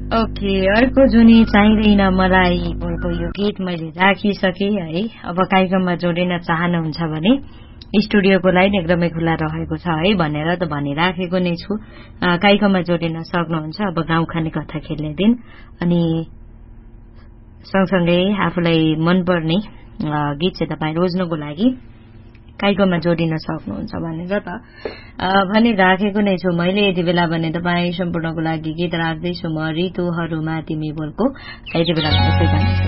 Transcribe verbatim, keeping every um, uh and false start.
Okay, अर्को जुनी चाहिँदैन मलाई बोलको यो गीत मैले राखिसके है। अब कार्यक्रममा जोडिन चाहनुहुन्छ भने स्टुडियोको लाइन एकदमै खुला रहेको छ है भनेर त भनिराखेको नै छु। कार्यक्रममा जोडिन सक्नुहुन्छ। अब गाउँ खाने कथा खेल्ने दिन अनि सँगसँगै आफूलाई मनपर्ने गीत चाहिँ तपाईँ रोज्नको लागि कार्यक्रममा जोडिन सक्नुहुन्छ भनेर त भनिराखेको नै छु मैले यति बेला भने तपाईँ सम्पूर्णको लागि गीत राख्दैछु म ऋतुहरूमा तिमी बोलको। यति बेला